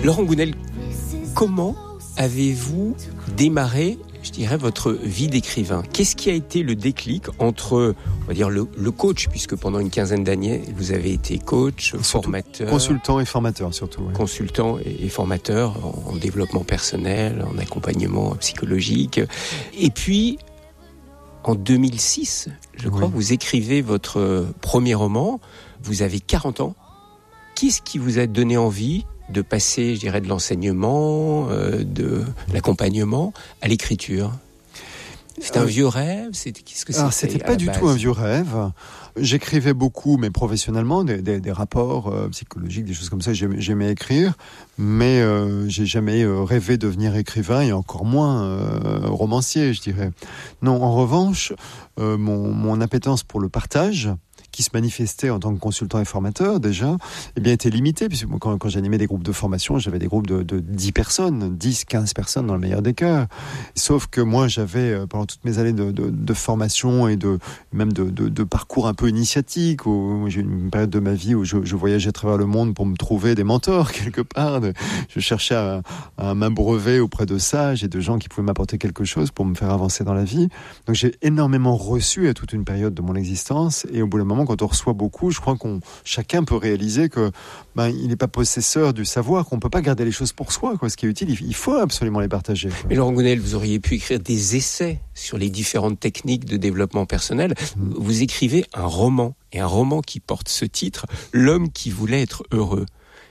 Laurent Gounelle, comment avez-vous démarré, je dirais, votre vie d'écrivain? Qu'est-ce qui a été le déclic entre, on va dire, le coach, puisque pendant une quinzaine d'années, vous avez été coach, surtout formateur... Consultant et formateur, surtout. Oui. Consultant et formateur en développement personnel, en accompagnement psychologique. Et puis, en 2006, je crois, vous écrivez votre premier roman. Vous avez 40 ans. Qu'est-ce qui vous a donné envie de passer, je dirais, de l'enseignement, de l'accompagnement à l'écriture? C'est un vieux rêve? Qu'est-ce que c'était? Alors, c'était pas du tout un vieux rêve. J'écrivais beaucoup, mais professionnellement, des rapports psychologiques, des choses comme ça. J'aimais écrire, mais j'ai jamais rêvé de devenir écrivain, et encore moins romancier, je dirais. Non, en revanche, mon appétence pour le partage, qui se manifestait en tant que consultant et formateur déjà, eh bien, était limité, puisque quand j'animais des groupes de formation, j'avais des groupes de 10 personnes, 10, 15 personnes dans le meilleur des cas. Sauf que moi, j'avais, pendant toutes mes années de formation et même de parcours un peu initiatique, où j'ai eu une période de ma vie où je voyageais à travers le monde pour me trouver des mentors, quelque part. Je cherchais à m'abreuver auprès de sages et de gens qui pouvaient m'apporter quelque chose pour me faire avancer dans la vie. Donc j'ai énormément reçu à toute une période de mon existence, et au bout d'un moment, quand on reçoit beaucoup, je crois chacun peut réaliser que il n'est pas possesseur du savoir, qu'on peut pas garder les choses pour soi, quoi. Ce qui est utile, il faut absolument les partager, quoi. Mais Laurent Gounelle, vous auriez pu écrire des essais sur les différentes techniques de développement personnel. Vous écrivez un roman, et un roman qui porte ce titre, L'homme qui voulait être heureux.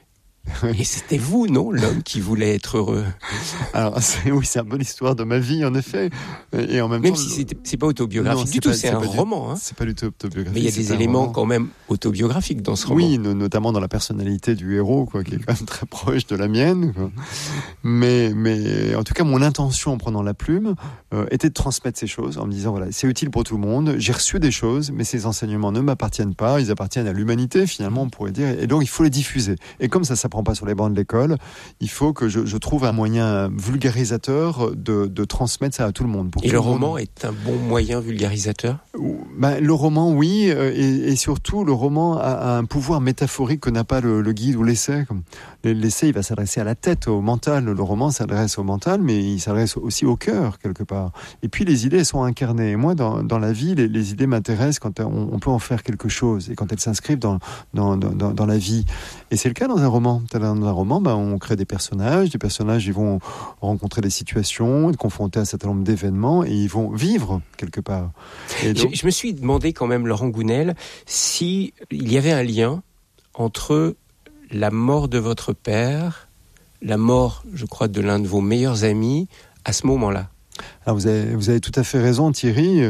Et c'était vous, non, l'homme qui voulait être heureux? Alors, c'est une bonne histoire de ma vie, en effet. Et en même temps, si c'est pas autobiographique du tout, c'est un roman. Hein. C'est pas du tout autobiographique. Mais il y a des éléments quand même autobiographiques dans ce roman. Oui, notamment dans la personnalité du héros, quoi, qui est quand même très proche de la mienne, quoi. Mais en tout cas, mon intention en prenant la plume était de transmettre ces choses, en me disant, voilà, c'est utile pour tout le monde. J'ai reçu des choses, mais ces enseignements ne m'appartiennent pas. Ils appartiennent à l'humanité, finalement, on pourrait dire. Et donc, il faut les diffuser. Et comme ça prend pas sur les bancs de l'école, il faut que je trouve un moyen vulgarisateur de transmettre ça à tout le monde. Et le roman est un bon moyen vulgarisateur? Le roman, oui, et surtout, le roman a un pouvoir métaphorique que n'a pas le guide ou l'essai. L'essai, il va s'adresser à la tête, au mental. Le roman s'adresse au mental, mais il s'adresse aussi au cœur, quelque part. Et puis, les idées sont incarnées. Et moi, dans la vie, les idées m'intéressent quand on peut en faire quelque chose, et quand elles s'inscrivent dans la vie. Et c'est le cas dans un roman. Dans un roman, on crée des personnages. Les personnages, ils vont rencontrer des situations, être confrontés à un certain nombre d'événements, et ils vont vivre quelque part. Et donc... je me suis demandé quand même, Laurent Gounelle, si il y avait un lien entre la mort de votre père, la mort, je crois, de l'un de vos meilleurs amis, à ce moment-là. Alors vous avez tout à fait raison, Thierry.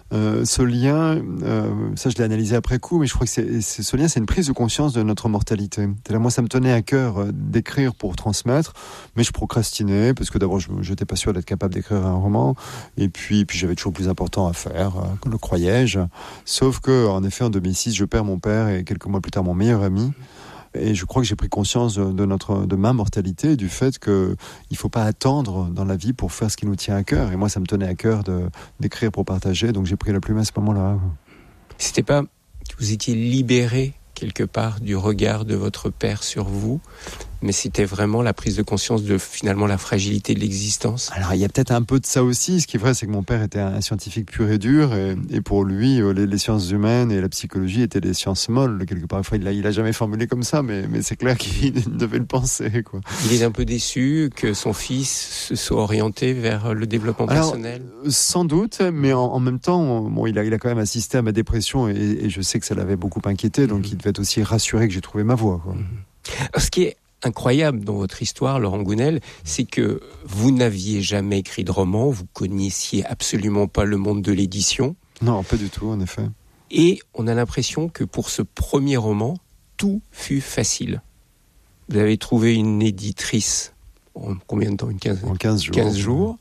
Ce lien, ça je l'ai analysé après coup, mais je crois que ce lien, c'est une prise de conscience de notre mortalité. Moi, ça me tenait à cœur d'écrire pour transmettre, mais je procrastinais parce que d'abord, je n'étais pas sûr d'être capable d'écrire un roman, et puis j'avais toujours plus important à faire, le croyais-je. Sauf que, en effet, en 2006, je perds mon père et quelques mois plus tard, mon meilleur ami. Et je crois que j'ai pris conscience de ma mortalité et du fait qu'il ne faut pas attendre dans la vie pour faire ce qui nous tient à cœur. Et moi, ça me tenait à cœur d'écrire pour partager, donc j'ai pris la plume à ce moment-là. C'était pas que vous étiez libéré quelque part du regard de votre père sur vous, mais c'était vraiment la prise de conscience de finalement la fragilité de l'existence. Alors il y a peut-être un peu de ça aussi. Ce qui est vrai, c'est que mon père était un scientifique pur et dur, et pour lui, les sciences humaines et la psychologie étaient des sciences molles quelque part. Enfin, il a jamais formulé comme ça, mais c'est clair qu'il devait le penser, quoi. Il est un peu déçu que son fils se soit orienté vers le développement personnel. Sans doute, mais en même temps, il a quand même assisté à ma dépression, et je sais que ça l'avait beaucoup inquiété, donc il devait être aussi rassuré que j'ai trouvé ma voie, quoi. Ce qui est incroyable dans votre histoire, Laurent Gounelle, c'est que vous n'aviez jamais écrit de roman, vous connaissiez absolument pas le monde de l'édition. Non, pas du tout, en effet. Et on a l'impression que pour ce premier roman, tout fut facile. Vous avez trouvé une éditrice en combien de temps? En 15 jours. 15 jours.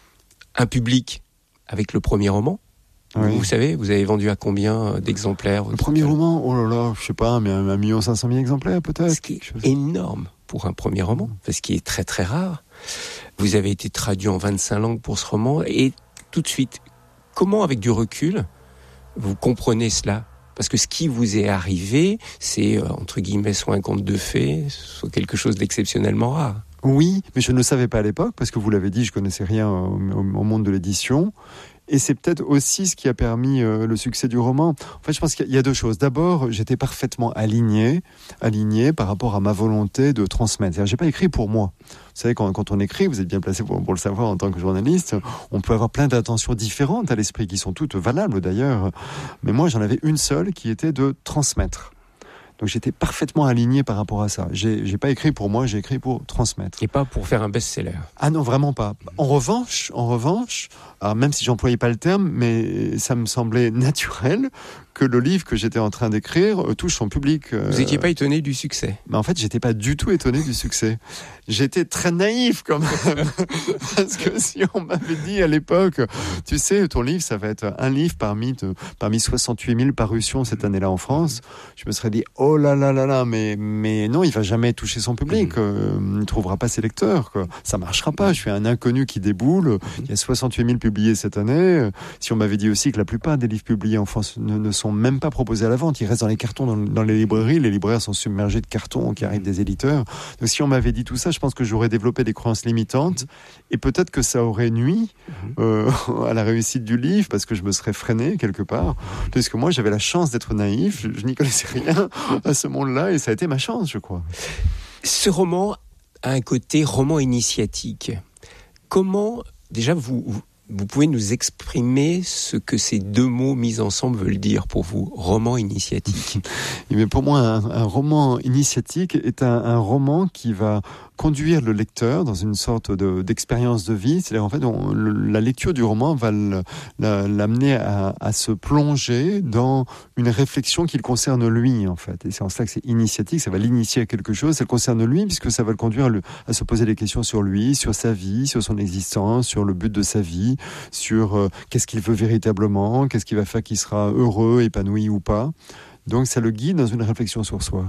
Un public avec le premier roman. Oui. Vous savez, vous avez vendu à combien d'exemplaires? Le premier roman, oh là là, je sais pas, mais 1 500 000 exemplaires peut-être. Ce qui est énorme pour un premier roman, ce qui est très très rare. Vous avez été traduit en 25 langues pour ce roman, et tout de suite, comment avec du recul, vous comprenez cela? Parce que ce qui vous est arrivé, c'est, entre guillemets, soit un conte de fées, soit quelque chose d'exceptionnellement rare. Oui, mais je ne le savais pas à l'époque, parce que vous l'avez dit, je connaissais rien au monde de l'édition. Et c'est peut-être aussi ce qui a permis le succès du roman. En fait, je pense qu'il y a deux choses. D'abord, j'étais parfaitement aligné par rapport à ma volonté de transmettre. C'est-à-dire, j'ai pas écrit pour moi. Vous savez, quand on écrit, vous êtes bien placé pour le savoir en tant que journaliste, on peut avoir plein d'intentions différentes à l'esprit, qui sont toutes valables d'ailleurs. Mais moi, j'en avais une seule, qui était de transmettre. Donc j'étais parfaitement aligné par rapport à ça. J'ai pas écrit pour moi, j'ai écrit pour transmettre. Et pas pour faire un best-seller. Ah non, vraiment pas. En revanche, alors même si j'employais pas le terme, mais ça me semblait naturel que le livre que j'étais en train d'écrire touche son public. Vous n'étiez pas étonné du succès? Mais en fait, j'étais pas du tout étonné du succès. J'étais très naïf quand même. Parce que si on m'avait dit à l'époque, tu sais, ton livre, ça va être un livre parmi 68 000 parutions cette année-là en France, je me serais dit, oh là là là là, mais non, il va jamais toucher son public. Il ne trouvera pas ses lecteurs. Quoi. Ça marchera pas. Je suis un inconnu qui déboule. Il y a 68 000 publiés cette année. Si on m'avait dit aussi que la plupart des livres publiés en France ne sont même pas proposés à la vente, ils restent dans les cartons, dans les librairies. Les libraires sont submergés de cartons qui arrivent des éditeurs. Donc si on m'avait dit tout ça, je pense que j'aurais développé des croyances limitantes et peut-être que ça aurait nui à la réussite du livre parce que je me serais freiné quelque part. Parce que moi, j'avais la chance d'être naïf. Je n'y connaissais rien à ce monde-là et ça a été ma chance, je crois. Ce roman a un côté roman initiatique. Comment, déjà, vous pouvez nous exprimer ce que ces deux mots mis ensemble veulent dire pour vous, roman initiatique? Mais pour moi, un roman initiatique est un roman qui va conduire le lecteur dans une sorte d'expérience de vie. C'est-à-dire, en fait, la lecture du roman va l'amener à se plonger dans une réflexion qui le concerne lui, en fait. Et c'est en cela que c'est initiatique, ça va l'initier à quelque chose, ça le concerne lui, puisque ça va le conduire à se poser des questions sur lui, sur sa vie, sur son existence, sur le but de sa vie, sur qu'est-ce qu'il veut véritablement, qu'est-ce qui va faire qu'il sera heureux, épanoui ou pas. Donc ça le guide dans une réflexion sur soi.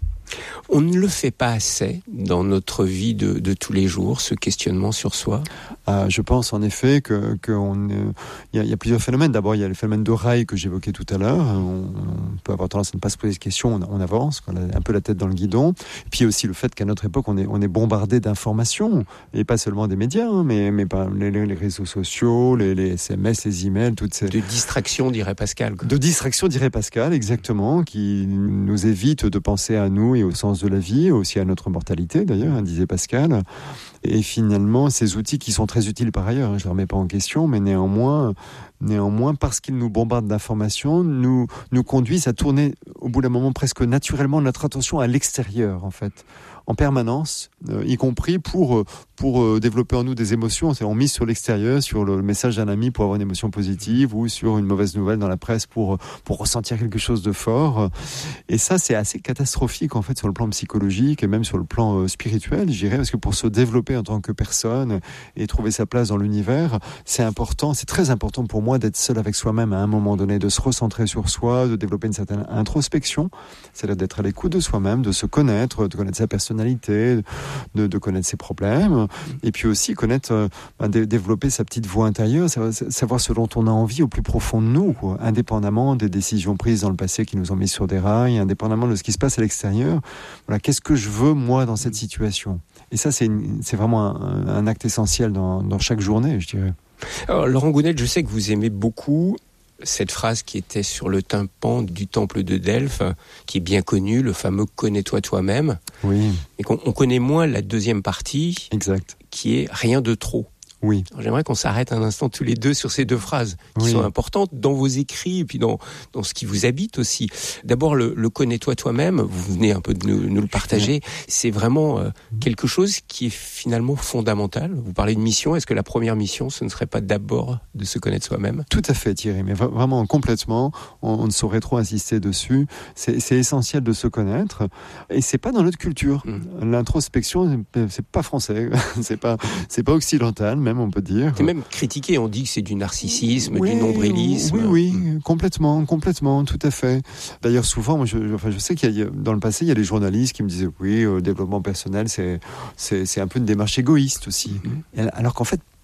On ne le fait pas assez dans notre vie de tous les jours, ce questionnement sur soi. Je pense en effet qu'il y a plusieurs phénomènes. D'abord, il y a le phénomène de rail que j'évoquais tout à l'heure. On peut avoir tendance à ne pas se poser de questions, on avance, on a un peu la tête dans le guidon. Et puis aussi le fait qu'à notre époque, on est bombardé d'informations, et pas seulement des médias, mais par les réseaux sociaux, les SMS, les emails, toutes ces... De distraction, dirait Pascal. De distraction, dirait Pascal, exactement, qui nous évite de penser à nous et au sens de la vie, aussi à notre mortalité d'ailleurs, disait Pascal. Et finalement, ces outils qui sont très utiles par ailleurs, je ne les remets pas en question, mais néanmoins, parce qu'ils nous bombardent d'informations, nous conduisent à tourner au bout d'un moment presque naturellement notre attention à l'extérieur, en fait, en permanence, y compris pour développer en nous des émotions. On mise sur l'extérieur, sur le message d'un ami pour avoir une émotion positive, ou sur une mauvaise nouvelle dans la presse pour ressentir quelque chose de fort. Et ça, c'est assez catastrophique, en fait, sur le plan psychologique et même sur le plan spirituel, je dirais, parce que pour se développer en tant que personne et trouver sa place dans l'univers, c'est important, c'est très important pour moi d'être seul avec soi-même à un moment donné, de se recentrer sur soi, de développer une certaine introspection, c'est-à-dire d'être à l'écoute de soi-même, de se connaître, de connaître sa personnalité, de connaître ses problèmes, et puis aussi développer sa petite voix intérieure, savoir ce dont on a envie au plus profond de nous, quoi, indépendamment des décisions prises dans le passé qui nous ont mis sur des rails, indépendamment de ce qui se passe à l'extérieur. Voilà, qu'est-ce que je veux moi dans cette situation? Et ça, c'est vraiment un acte essentiel dans chaque journée, je dirais. Alors, Laurent Gounelle, je sais que vous aimez beaucoup cette phrase qui était sur le tympan du temple de Delphes, qui est bien connue, le fameux « connais-toi toi-même ». Oui. Et on connaît moins la deuxième partie, exact, qui est « rien de trop ». Oui. Alors, j'aimerais qu'on s'arrête un instant tous les deux sur ces deux phrases qui sont importantes dans vos écrits et puis dans ce qui vous habite aussi. D'abord, le connais-toi toi-même, vous venez un peu de nous le partager, c'est vraiment quelque chose qui est finalement fondamental. Vous parlez de mission, est-ce que la première mission, ce ne serait pas d'abord de se connaître soi-même? Tout à fait, Thierry, mais vraiment complètement, on ne saurait trop insister dessus. C'est essentiel de se connaître et c'est pas dans notre culture. L'introspection, c'est pas français, c'est pas occidental, même on peut dire. C'est même critiqué, on dit que c'est du narcissisme, du nombrilisme. Oui, complètement, tout à fait. D'ailleurs, souvent, moi, je sais qu'il y a, dans le passé, il y a des journalistes qui me disaient oui, développement personnel, c'est un peu une démarche égoïste aussi. Alors qu'en fait,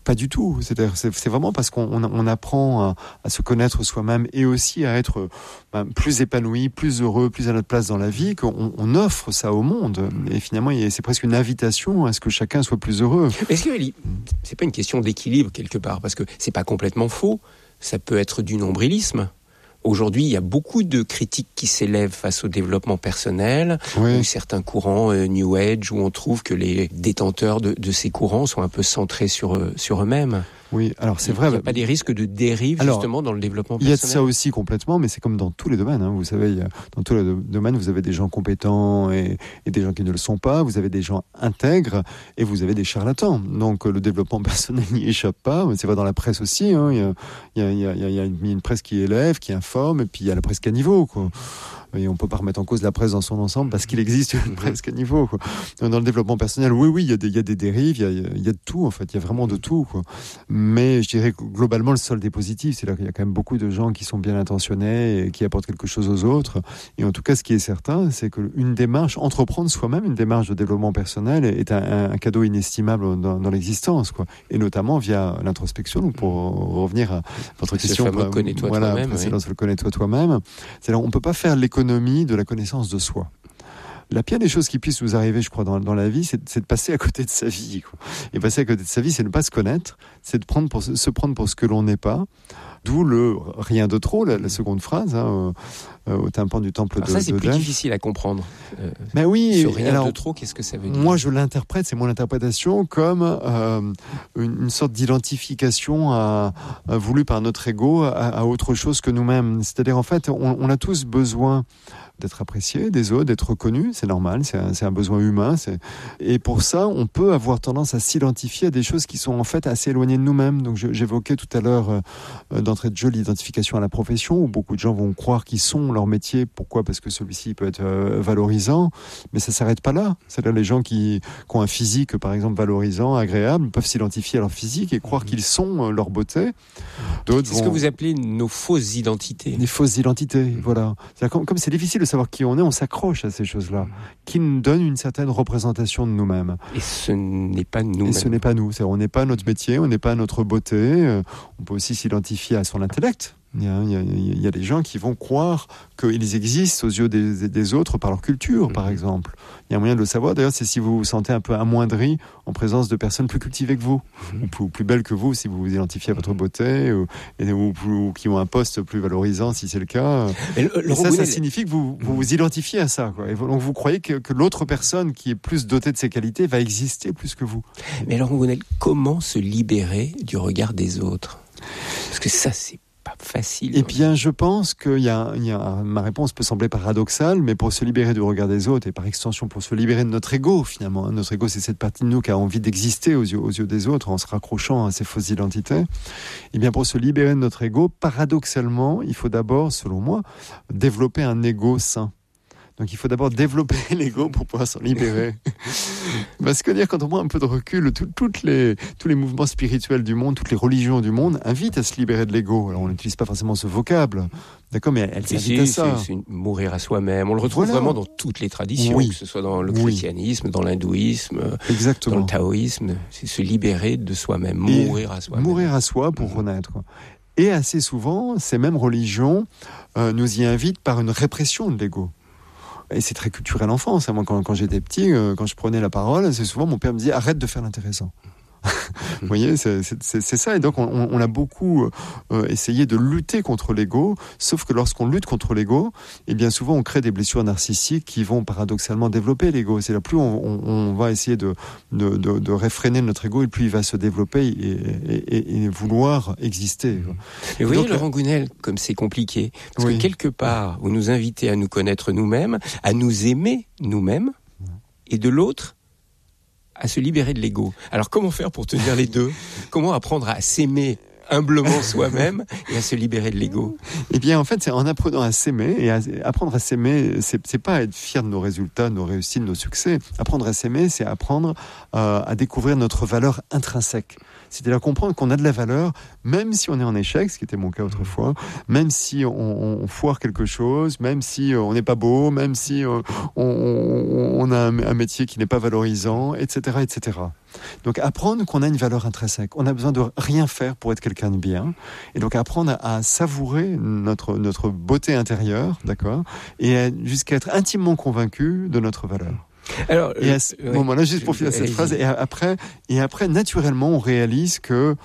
Pas du tout. C'est vraiment parce qu'on apprend à se connaître soi-même et aussi à être plus épanoui, plus heureux, plus à notre place dans la vie, qu'on offre ça au monde. Et finalement, c'est presque une invitation à ce que chacun soit plus heureux. Est-ce que c'est pas une question d'équilibre quelque part? Parce que c'est pas complètement faux. Ça peut être du nombrilisme. Aujourd'hui, il y a beaucoup de critiques qui s'élèvent face au développement personnel, ou certains courants New Age, où on trouve que les détenteurs de ces courants sont un peu centrés sur eux-mêmes. Oui, alors c'est vrai. Il n'y a pas des risques de dérive justement dans le développement personnel? Il y a de ça aussi complètement, mais c'est comme dans tous les domaines. Vous savez, dans tous les domaines, vous avez des gens compétents et des gens qui ne le sont pas. Vous avez des gens intègres et vous avez des charlatans. Donc le développement personnel n'y échappe pas. C'est vrai dans la presse aussi. Il y a une presse qui élève, qui informe, et puis il y a la presse qui a niveau, quoi. Et on ne peut pas remettre en cause la presse dans son ensemble parce qu'il existe une presse à niveau, quoi. Dans le développement personnel, oui, il y a des dérives, il y a de tout, en fait. Il y a vraiment de tout, quoi. Mais je dirais que globalement, le solde est positif. C'est là qu'il y a quand même beaucoup de gens qui sont bien intentionnés et qui apportent quelque chose aux autres. Et en tout cas, ce qui est certain, c'est qu'une démarche, entreprendre soi-même une démarche de développement personnel est un cadeau inestimable dans l'existence, quoi. Et notamment via l'introspection. Donc pour revenir à votre question, connais-toi toi-même. Le connais-toi toi-même. C'est-à-dire, on ne peut pas faire l'économie de la connaissance de soi. La pire des choses qui puissent nous arriver, je crois, dans la vie, c'est de passer à côté de sa vie, quoi. Et passer à côté de sa vie, c'est ne pas se connaître, c'est de se prendre pour ce que l'on n'est pas. D'où le rien de trop, la seconde phrase, au tympan du temple de Delphes. Ça, c'est plus difficile à comprendre. Mais oui. Sur rien de trop, qu'est-ce que ça veut dire? Moi, je l'interprète, c'est mon interprétation, comme une sorte d'identification voulue par notre ego à autre chose que nous-mêmes. C'est-à-dire, en fait, on a tous besoin d'être apprécié des autres, d'être reconnu, c'est normal, c'est un besoin humain. Et pour ça, on peut avoir tendance à s'identifier à des choses qui sont en fait assez éloignées de nous-mêmes. Donc j'évoquais tout à l'heure d'entrée de jeu l'identification à la profession, où beaucoup de gens vont croire qu'ils sont leur métier. Pourquoi? Parce que celui-ci peut être valorisant, mais ça s'arrête pas là. C'est-à-dire les gens qui ont un physique, par exemple, valorisant, agréable, peuvent s'identifier à leur physique et croire qu'ils sont leur beauté. D'autres c'est ce que vous appelez nos fausses identités. Les fausses identités, voilà. Comme c'est difficile de savoir qui on s'accroche à ces choses-là, qui nous donnent une certaine représentation de nous-mêmes. Et ce n'est pas nous. Et ce n'est pas nous. On n'est pas notre métier, on n'est pas notre beauté. On peut aussi s'identifier à son intellect. Il y a des gens qui vont croire qu'ils existent aux yeux des autres par leur culture, par exemple. Il y a un moyen de le savoir, d'ailleurs, c'est si vous vous sentez un peu amoindri en présence de personnes plus cultivées que vous, ou plus belles que vous, si vous vous identifiez à votre beauté, ou qui ont un poste plus valorisant, si c'est le cas. Ça signifie que vous vous identifiez à ça, quoi. Et donc vous croyez que l'autre personne qui est plus dotée de ces qualités va exister plus que vous. Mais alors, Gounel, comment se libérer du regard des autres? Parce que ça, c'est pas facile. Eh bien, je pense que ma réponse peut sembler paradoxale, mais pour se libérer du regard des autres et par extension pour se libérer de notre ego, finalement. Notre ego, c'est cette partie de nous qui a envie d'exister aux yeux des autres en se raccrochant à ces fausses identités. Eh bien, pour se libérer de notre ego, paradoxalement, il faut d'abord, selon moi, développer un ego sain. Donc il faut d'abord développer l'ego pour pouvoir s'en libérer. Parce que quand on prend un peu de recul, tous les mouvements spirituels du monde, toutes les religions du monde invitent à se libérer de l'ego. Alors on n'utilise pas forcément ce vocable, d'accord, mais elles invitent à ça. C'est mourir à soi-même. On le retrouve vraiment dans toutes les traditions, que ce soit dans le christianisme, dans l'hindouisme, dans le taoïsme. C'est se libérer de soi-même, mourir à soi-même. Mourir à soi pour renaître. Et assez souvent, ces mêmes religions nous y invitent par une répression de l'ego. Et c'est très culturel en France. Moi, quand j'étais petit, quand je prenais la parole, c'est souvent mon père me disait « Arrête de faire l'intéressant ». Vous voyez, c'est ça. Et donc, on a beaucoup essayé de lutter contre l'ego, sauf que lorsqu'on lutte contre l'ego, eh bien souvent, on crée des blessures narcissiques qui vont paradoxalement développer l'ego. C'est là, plus on va essayer de réfréner notre ego, et plus il va se développer et vouloir exister. Et vous voyez, Laurent Gounel, comme c'est compliqué. Parce que quelque part, vous nous invitez à nous connaître nous-mêmes, à nous aimer nous-mêmes, et de l'autre, à se libérer de l'ego. Alors comment faire pour tenir les deux? Comment apprendre à s'aimer humblement soi-même et à se libérer de l'ego? Eh bien, en fait, c'est en apprenant à s'aimer. Et apprendre à s'aimer, c'est pas être fier de nos résultats, de nos réussites, de nos succès. Apprendre à s'aimer, c'est apprendre à découvrir notre valeur intrinsèque. C'est-à-dire comprendre qu'on a de la valeur, même si on est en échec, ce qui était mon cas autrefois, même si on foire quelque chose, même si on n'est pas beau, même si on a un métier qui n'est pas valorisant, etc., etc. Donc apprendre qu'on a une valeur intrinsèque. On a besoin de rien faire pour être quelqu'un de bien. Et donc apprendre à savourer notre beauté intérieure, d'accord, et jusqu'à être intimement convaincu de notre valeur. Alors, voilà, juste pour finir cette phrase, et après, naturellement, on réalise que,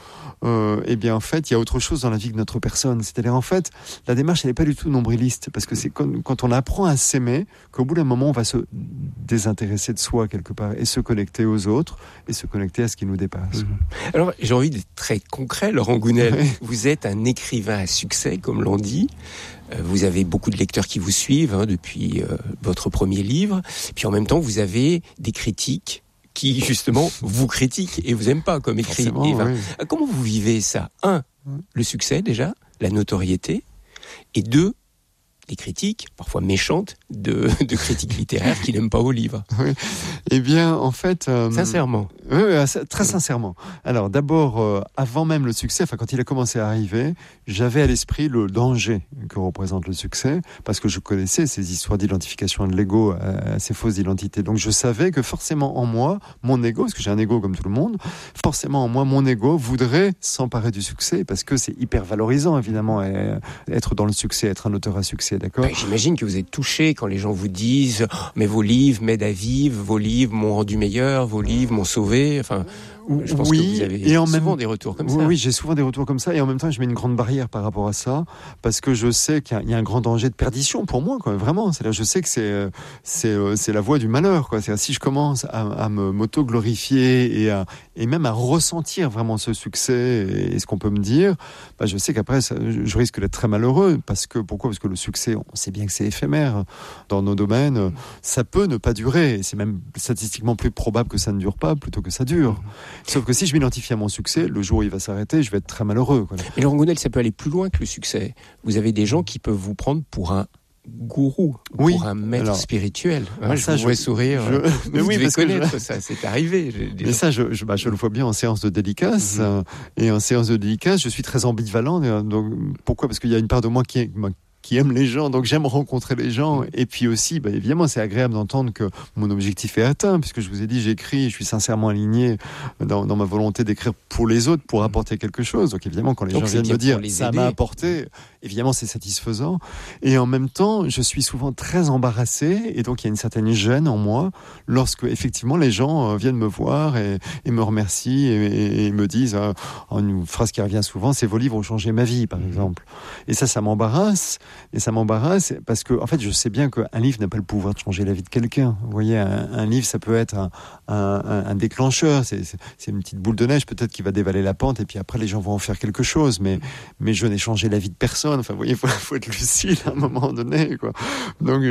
eh bien, en fait, il y a autre chose dans la vie que notre personne. C'est-à-dire, en fait, la démarche, elle n'est pas du tout nombriliste, parce que c'est quand on apprend à s'aimer, qu'au bout d'un moment, on va se désintéresser de soi quelque part, et se connecter aux autres, et se connecter à ce qui nous dépasse. Alors, j'ai envie d'être très concret, Laurent Gounel. Oui. Vous êtes un écrivain à succès, comme l'on dit. Vous avez beaucoup de lecteurs qui vous suivent depuis votre premier livre. Puis en même temps, vous avez des critiques qui, justement, vous critiquent et vous n'aiment pas, comme écrit Eva. Oui. Comment vous vivez ça? 1, le succès déjà, la notoriété. Et 2, les critiques, parfois méchantes, de critiques littéraires qui n'aiment pas vos livres. Oui. Eh bien, en fait... Sincèrement. Oui, très sincèrement. Alors, d'abord, avant même le succès, quand il a commencé à arriver, j'avais à l'esprit le danger que représente le succès, parce que je connaissais ces histoires d'identification de l'ego, ces fausses identités. Donc, je savais que forcément en moi, mon ego, parce que j'ai un ego comme tout le monde, forcément en moi, mon ego voudrait s'emparer du succès, parce que c'est hyper valorisant, évidemment, être dans le succès, être un auteur à succès, d'accord ? J'imagine que vous êtes touché quand les gens vous disent « Mais vos livres m'aident à vivre, vos livres m'ont rendu meilleur, vos livres m'ont sauvé ». Enfin, je pense que vous avez souvent des retours comme ça. Oui, j'ai souvent des retours comme ça, et en même temps, je mets une grande barrière par rapport à ça, parce que je sais qu'il y a un grand danger de perdition pour moi, quoi, vraiment. C'est-à-dire, je sais que c'est la voie du malheur, quoi. C'est-à-dire, si je commence à m'auto-glorifier et même à ressentir vraiment ce succès et ce qu'on peut me dire, je sais qu'après, je risque d'être très malheureux. Pourquoi ? Parce que le succès, on sait bien que c'est éphémère dans nos domaines. Ça peut ne pas durer. C'est même statistiquement plus probable que ça ne dure pas plutôt que ça dure. Sauf que si je m'identifie à mon succès, le jour où il va s'arrêter, je vais être très malheureux, quoi. Mais Laurent Gounel, ça peut aller plus loin que le succès. Vous avez des gens qui peuvent vous prendre pour un gourou, pour un maître spirituel. Moi, je vous vois sourire. Mais oui, parce que ça, c'est arrivé. Mais ça, je le vois bien en séance de dédicace. Et en séance de dédicace, je suis très ambivalent. Donc, pourquoi ? Parce qu'il y a une part de moi qui aime les gens, donc j'aime rencontrer les gens. Et puis aussi, évidemment, c'est agréable d'entendre que mon objectif est atteint, puisque je vous ai dit, j'écris, je suis sincèrement aligné dans ma volonté d'écrire pour les autres, pour apporter quelque chose. Donc évidemment, quand les gens viennent me dire, ça m'a apporté, évidemment, c'est satisfaisant. Et en même temps, je suis souvent très embarrassé, et donc il y a une certaine gêne en moi, lorsque effectivement les gens viennent me voir et me remercient et me disent, une phrase qui revient souvent, c'est « vos livres ont changé ma vie », par exemple. Et ça m'embarrasse. Et ça m'embarrasse parce que, en fait, je sais bien qu'un livre n'a pas le pouvoir de changer la vie de quelqu'un. Vous voyez, un livre, ça peut être un déclencheur. C'est une petite boule de neige, peut-être, qui va dévaler la pente, et puis après, les gens vont en faire quelque chose. Mais je n'ai changé la vie de personne. Enfin, vous voyez, faut être lucide à un moment donné, quoi. Donc,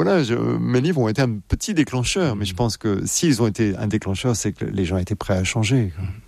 mes livres ont été un petit déclencheur. Mais je pense que s'ils ont été un déclencheur, c'est que les gens étaient prêts à changer, quoi.